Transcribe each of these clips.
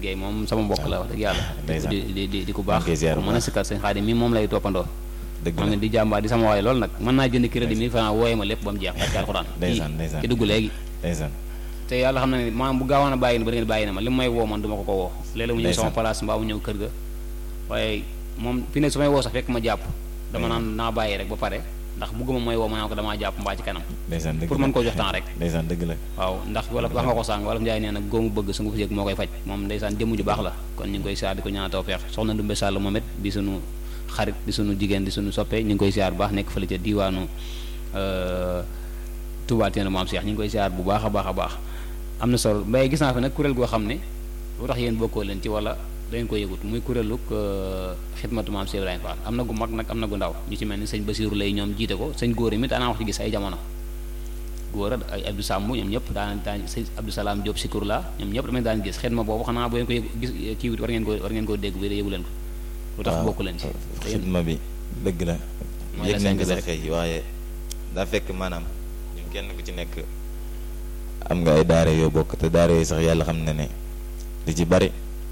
Gueye moom sama mbokk la wax dëgg yàlla di ku baax ziar mën a sikkar sëñ Xaadim mi moom lay toppandoo dëgg moom la it di jàmbaar di sama waay loolu nag mën naa jënd crédit 1000 francs wooye ma lépp ba mu jeex barke alxuraan ndeysaan ci dugg léegi ndeysaan te yàlla xam na ne maanaam bu gaawoon a bàyyi na ba ngeen bàyyi na ma li mu may woo man du ma ko woo léeg-léeg mu ñëw sama place mbaa mu ñëw kër ga waaye moom fi ne su may woo sax fekk ma jàpp dama naan naa bàyyi rek ba pare ndax bugguma mooy woo ma naan ko damaa jàpp mbaa ci kanam ndeysaan dëgg pour mën koo jox temps rek ndeysaan dëgg la waaw ndax wala wax nga ko sàng wala Njaay nee na góomu bëgg su nga fa yëg moo koy faj moom ndeysaan jëmm ju baax la kon ñu ngi koy siyaar di ko ñaan tawfeex soxna Ndumbe Sall moom it di sunu xarit di sunu jigéen di sunu soppe ñu ngi koy siyaar bu baax nekk fële ca diwaanu Touba Téena Maam Cheikh ñu ngi koy siyaar bu baax a baax a baax am na solo mbay gis naa fi nag kuréel goo xam ne lu tax yéen bokkoo leen ci wala dangeen ko yëgut muy kuréelug xidmatu Maam Cheikh Ibrahima Fall am na gu mag nag am na gu ndaw ñu ci mel ni sëñ Basiiru lay ñoom jiite ko sëñ góor yi mit anaa wax ci gis ay jamono góor a ay Abdou Samb ñoom ñëpp daan sëñ Abdou Salaam Diop Sikur la ñoom ñëpp dama daan gis xidma boobu xanaa bu ngeen ko gis kii wut war ngeen koo dégg bi da yëgu leen ko lu tax bokku leen ci xidma bi dëgg la yëg nañ ko sax xëy waaye daa fekk maanaam ñun kenn ku ci nekk am nga ay daara yoo bokk te daara yooyu sax yàlla xam na ne li ci bari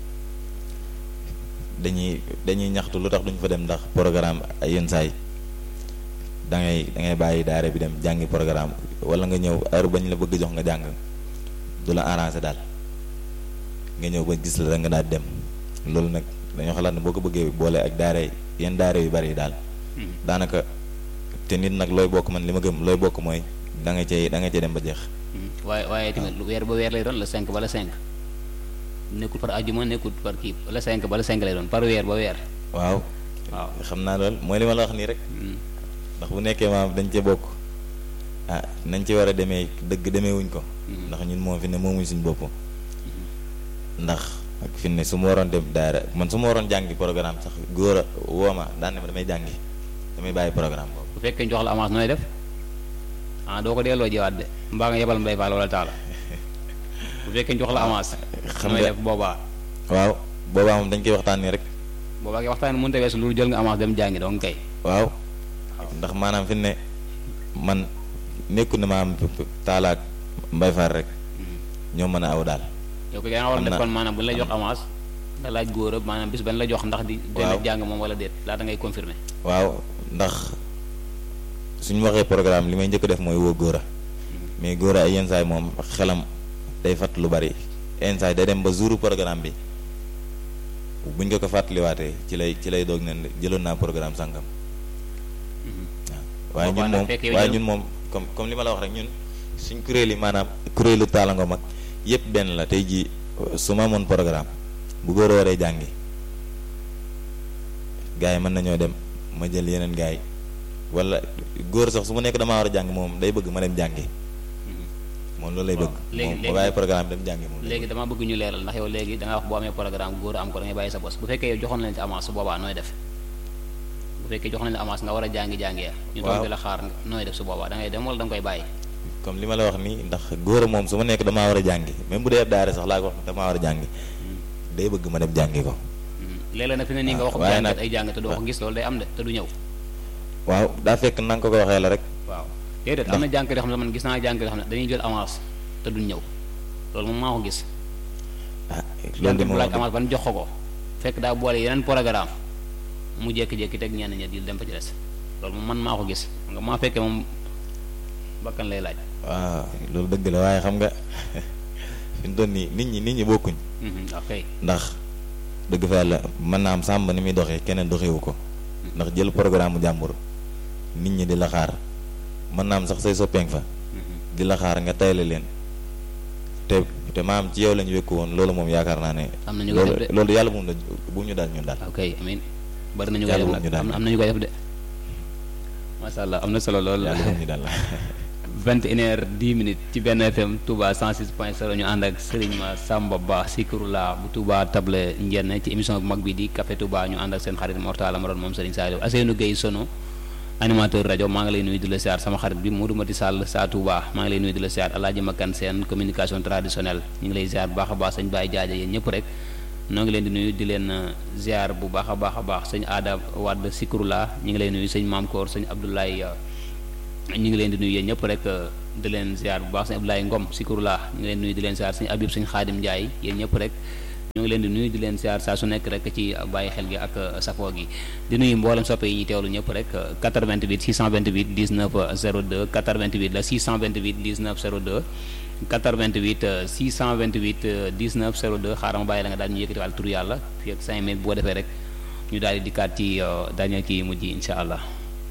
dañuy ñaxtu lu tax duñ fa dem ndax programme ay yenn saay da ngay bàyyi daara bi dem jàngi programme wala nga ñëw heure bañ la bëgg jox nga jàng du la arrangé daal nga ñëw ba gis la da nga daal dem loolu nag dañoo xalaat ne boo ko bëggee boole ak daara yenn daara yu bari daal daanaka te nit nag looy bokk man li ma gëm looy bokk mooy da nga cay dem ba jeex. waaye tamit lu weer ba weer lay doon la 5 ba la 5 nekkul par ajuma nekkul par kii la 5 ba la 5 lay doon par weer ba weer. waaw xam naa lool mooy li ma la wax nii rek. ndax bu nekkee maam dañ cee bokk nañ ci war a demee dëgg demeewuñ ko. ndax ñun moom fi ne moomuñ suñ bopp. ndax ak fi ne su ma waroon dem daara man su ma waroon jàngi programme sax góor a woo ma daan ne ma damay jàngi damay bàyyi programme boobu. bu fekkee jox la avance nooy def doo ko delloo jiwaat de mbaa nga yebal mbay faal wala taala bu fekkee jox la avance. xam nooy nga def boobaa. waaw boobaa moom dañ koy waxtaan nii rek. boobaa kay waxtaan mënut a weesu loolu jël nga avance dem jàngi donc kay. waaw ndax maanaam fi ne man nekku na maam taalaak mbay faal rek ñoo mën a aw daal. yow ko yaa nga war a def kon maanaam bu ñu lay jox avance nga laaj góor a maanaam bis ban la jox ndax di dana jàng moom wala déet laata ngay confirmer. waaw ndax suñu waxee programme li may njëkk def mooy woo góor a mais góor a ay yenn saay moom xelam day fàtt lu bari yenn saay day dem ba jouru programme bi buñ ko fàttaliwaatee ci lay doog ne jëloon naa programme sàngam. waaw waaye ñun moom comme li ma la wax rek ñun suñ kuréel yi maanaam kuréelu taalango mag yëpp benn la tey jii su ma amoon programme bu góor a waree jàngi gars yi mën nañoo dem ma jël yeneen gars yi wala góor sax su ma nekk damaa war a jàng moom day bëgg ma dem jàngi moom loolu lay bëgg. moom ma bàyyi programme dem jàngi moom. léegi damaa bëgg ñu leeral ndax yow léegi da nga wax boo amee programme góor am ko da ngay bàyyi sa bos bu fekkee yow joxoon nañ ci avance su boobaa nooy def bu fekkee joxoon nañ la avance nga war a jàngi ñu toog di la xaar nooy def su boobaa da ngay dem wala da nga koy bàyyi. comme li ma la wax nii ndax góor a moom su ma nekk damaa war a jàngi même bu dee daara sax laa ko wax damaa war a jàngi day bëgg ma dem jàngi ko. léeg-léeg nag fi ne nii nga wax jàngat ay jàng te doo ko gis loolu day am de te du ñëw. waaw daa fekk na nga ko waxee la rek. waaw déedéet am na jànk yoo xam ne man gis naa jànk yoo xam ne dañuy jël avance te duñ ñëw loolu moom maa ko gis. loolu de moom laaj avance ban jox ko fekk daa boole yeneen programme mu jékki-jékki teg ñenn ñi di dem fa ci des loolu moom man maa ko gis nga maa fekkee moom bakkan lay laaj. waaw loolu dëgg la waaye xam nga fi mu toll nii nit ñi bokkuñ. ok ndax dëgg fa yàlla mën naa am sàmb ni muy doxee keneen doxewu ko. ndax jël programme mu jàmbur nit ñi di la xaar mën naa am sax say soppeek fa. di la xaar nga tayle leen te maam ci yow lañu wékku woon loolu moom yaakaar naa ne. am na ñu koy def de loolu yàlla moom la bu ñu daal ñun daal. ok amiin bari na ñu koy def nag am na ñu koy def de macha allah am na solo lool. yàlla ñu daal 21h10 ci benn FM Touba 106.0 ñu ànd ak Serigne Massamba Ba Sikurula bu Touba Table Ndiène ci émission bu mag bi di Café Touba ñu ànd ak seen xarit Mortala Maroon moom Serigne Saliou Aseynou Gueye Sono animateur rajo maa ngi lay nuyu di la siyaar sama xarit bi Modou Mati Sall saa Touba maa ngi lay nuyu di la siyaar Alaaji Makan Seen communication traditionnelle ñu ngi lay siyaar bu baax a baax sëñ Baye Jaaja yéen ñëpp rek noo ngi leen di nuyu di leen ziar bu baax a baax sëñ Aada Wade Sikurula ñu ngi lay nuyu sëñ Maam Koor sëñ Abdoulaye ñu ngi leen di nuyu yéen ñëpp rek di leen ziar bu baax sëñ Abdoulaye Ngom Sikurula ñu ngi leen nuyu di leen ziar sëñ Abib sëñ Xaadim Ndiaye yéen ñëpp rek ñu ngi leen di nuyu di leen siyaar saa su nekk rek ci bàyyi xel gi ak safoo gi di nuyu mboolem soppe yi ñuy teewlu ñëpp rek 88 628 19 02 88 la 628 19 02 88 628 19 02 xaaral ma bàyyi la nga daal ñu yëkkati wàllu tur yàlla fii ak 5 minutes boo defee rek ñu daal di dikkaat ci dernier kii mujj incha allah.